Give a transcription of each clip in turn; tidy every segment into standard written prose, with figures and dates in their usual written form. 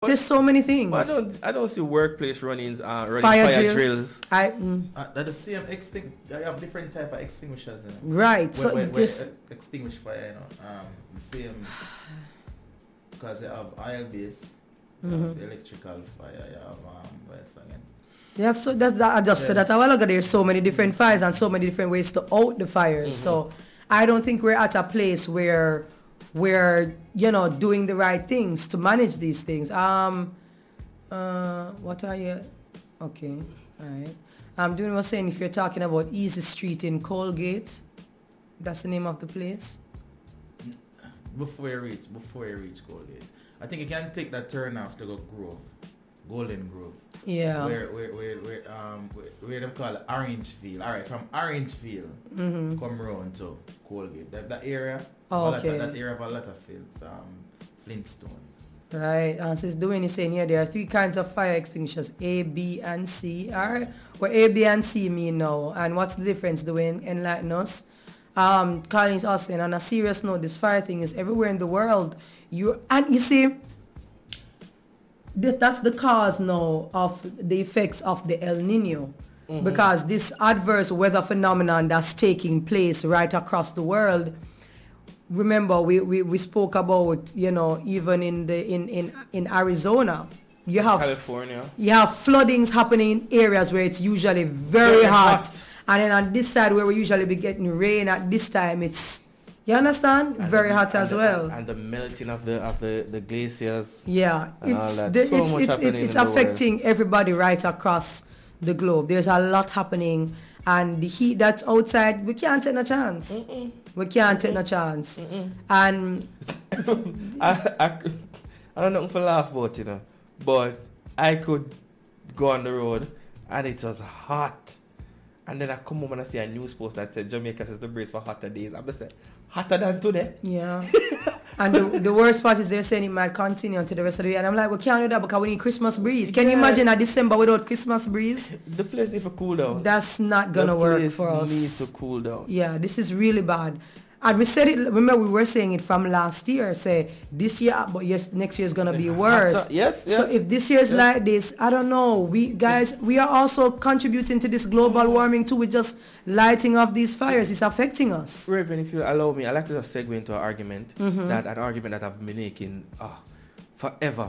There's so many things. I don't see workplace running fire drills. They're the same they have different type of extinguishers. Right. Where extinguish fire, the same, because they have oil base, electrical fire, you have I just said that a while ago. There's so many different fires and so many different ways to out the fires. So I don't think we're at a place where we're doing the right things to manage these things. What are you? Okay, all right. Doing was saying if you're talking about Easy Street in Colgate, that's the name of the place. Before you reach Colgate, I think you can take that turn off to go Golden Grove. Yeah. Where they call it Orangefield. All right, from Orangefield, come around to Colgate. That area. Oh, okay. That area of a lot of field, Flintstone. Right. So it's doing is saying here there are 3 kinds of fire extinguishers: A, B, and C. All right. What A, B, and C mean now, and what's the difference? Do we enlighten us? Colin is also saying, on a serious note, this fire thing is everywhere in the world. You see. That's the cause now of the effects of the El Nino, because this adverse weather phenomenon that's taking place right across the world. Remember, we spoke about even in Arizona, you have California, you have floodings happening in areas where it's usually very hot, and then on this side where we usually be getting rain at this time, it's. You understand? And very hot as well. And the melting of the glaciers. Yeah, it's affecting everybody right across the globe. There's a lot happening, and the heat that's outside, we can't take no chance. We can't take no chance. And I don't know if I laugh about but I could go on the road and it was hot. And then I come home and I see a news post that said Jamaica says the brace for hotter days. I'm just like, hotter than today? Yeah. And the worst part is they're saying it might continue until the rest of the year. And I'm like, we can't do that because we need Christmas breeze. Can you imagine a December without Christmas breeze? The place needs to cool down. That's not going to work for us. The place needs to cool down. Yeah, this is really bad. And we said it, remember we were saying it from last year, say this year, but yes, next year is going to be worse. Yes. So if this year is like this, I don't know. We are also contributing to this global warming too with just lighting off these fires. It's affecting us. Reverend, if you allow me, I'd like to just segue into an argument, that I've been making forever.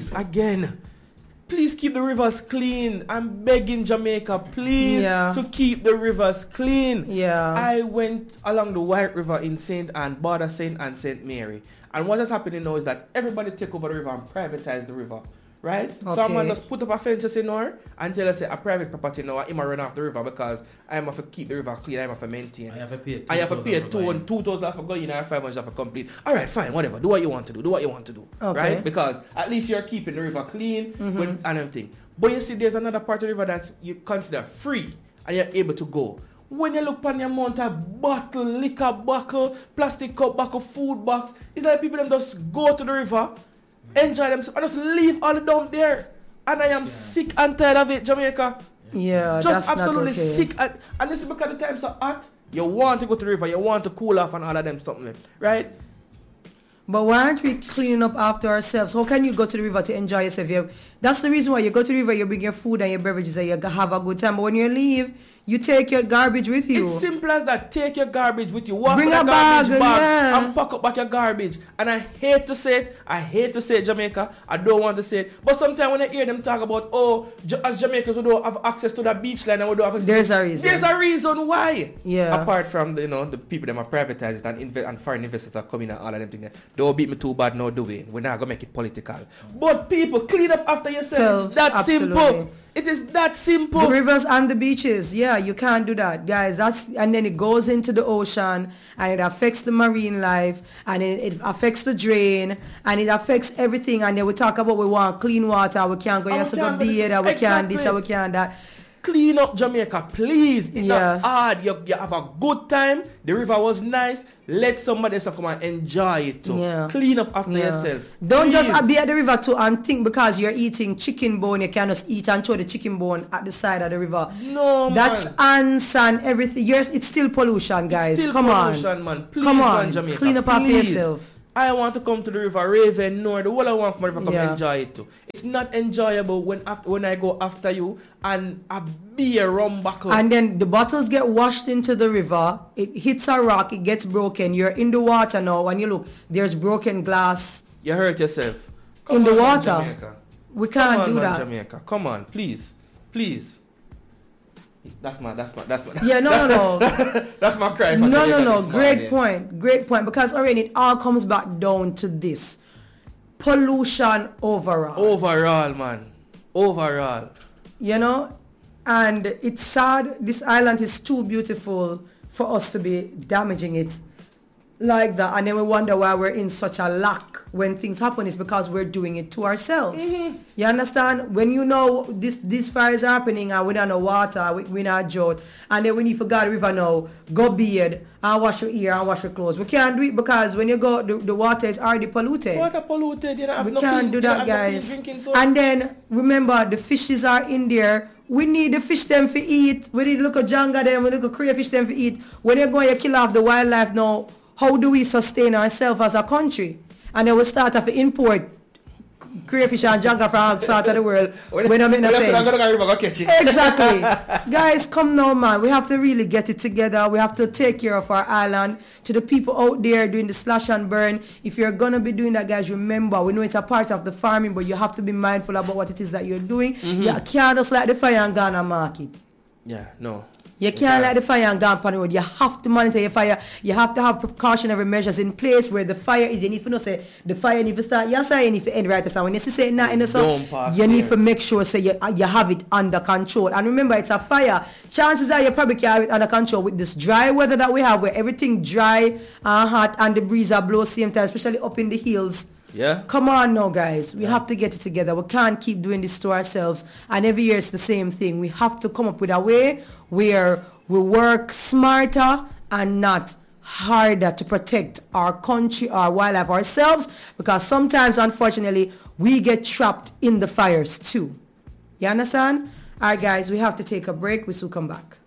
Please keep the rivers clean. I'm begging Jamaica, please, to keep the rivers clean. Yeah. I went along the White River in St. Anne, border St. Anne, St. Mary. And what is happening now is that everybody take over the river and privatize the river. Right? Okay. Someone just put up a fence in there and tell us a private property now, I'm run off the river because I have to keep the river clean, I have to maintain. I have to pay $2,000 for going and $500 for complete. Alright, fine, whatever. Do what you want to do. Okay. Right? Because at least you're keeping the river clean and everything. But you see, there's another part of the river that you consider free and you're able to go. When you look on the amount of bottle, liquor bottle, plastic cup bottle, food box, it's like people them just go to the river, enjoy themselves, and just leave all down there. And I am sick and tired of it, Jamaica. Yeah, just that's absolutely not okay. sick. And this is because the times are hot. You want to go to the river, you want to cool off and all of them something, right? But why aren't we cleaning up after ourselves? How can you go to the river to enjoy yourself? That's the reason why you go to the river, you bring your food and your beverages and you have a good time. But when you leave, you take your garbage with you. It's simple as that. Take your garbage with you. Walk Bring with a garbage bag and pack up back your garbage. And I hate to say it, Jamaica. I don't want to say it. But sometimes when I hear them talk about, as Jamaicans we don't have access to the beach line and we don't have access There's a reason. There's a reason why. Yeah. Apart from the people that are privatized and foreign investors are coming and all of them things. Don't beat me too bad now, do we? We're not going to make it political. But people, clean up after yourselves. It's that simple. It is that simple. The rivers and the beaches, you can't do that, guys. And then it goes into the ocean, and it affects the marine life, and it affects the drain, and it affects everything. And then we talk about we want clean water, we can't go yesterday, we can't this, and we can't that. Clean up Jamaica, please. It's not hard. You have a good time. The river was nice. Let somebody else come and enjoy it too. Yeah. Clean up after yourself. Don't just be at the river too and think because you're eating chicken bone, you can just eat and throw the chicken bone at the side of the river. No, that's ants and everything. Yes, it's still pollution, guys. It's still Come pollution, on. Man. Please, Come on. man, Jamaica. Clean up after yourself. I want to come to the river, Raven, Nor, the whole I want to come Yeah. enjoy it too. It's not enjoyable when I go after you and a beer rum buckle. And then the bottles get washed into the river. It hits a rock. It gets broken. You're in the water now. When you look, there's broken glass You hurt yourself. in the on, man, water. Jamaica. We Come can't on, do man, that. Jamaica. Come on, please. Please. That's my Yeah, no. That's my cry for No. Jamaica this Great morning. Great point. Because already it all comes back down to this. Pollution overall. Overall, man. Overall. You know? And it's sad. This island is too beautiful for us to be damaging it like that. And then we wonder why we're in such a lack when things happen. It's because we're doing it to ourselves. You understand? When you know these fires are happening and we don't know water, we not drought, and then when you forgot the river now, go bathe and wash your ear and wash your clothes. We can't do it because when you go, the water is already polluted. Water polluted. You don't have We no can't clean- do you don't that, have no clean guys. drinking source. And then remember, the fishes are in there. We need the fish them for eat. We need look at janga them. We look at crayfish them for eat. When you're going to kill off the wildlife now, how do we sustain ourselves as a country? And then we start off to import crayfish and janga from outside of the world. When I make no sense. Exactly. Guys, come now, man. We have to really get it together. We have to take care of our island. To the people out there doing the slash and burn, if you're going to be doing that, guys, remember, we know it's a part of the farming, but you have to be mindful about what it is that you're doing. You can't just light the fire and go on and market. Yeah, no. You can't light the fire and go on the road. You have to monitor your fire. You have to have precautionary measures in place where the fire is. You need to know, say, the fire need to start, yes, you need to end right. So when you see it not in the sun, you need to make sure, say, you have it under control. And remember, it's a fire. Chances are you probably can't have it under control with this dry weather that we have, where everything dry and hot and the breeze are blow same time, especially up in the hills. Yeah. Come on now, guys. We have to get it together. We can't keep doing this to ourselves. And every year it's the same thing. We have to come up with a way where we work smarter and not harder to protect our country, our wildlife, ourselves. Because sometimes, unfortunately, we get trapped in the fires too. You understand? All right, guys, we have to take a break. We'll soon come back.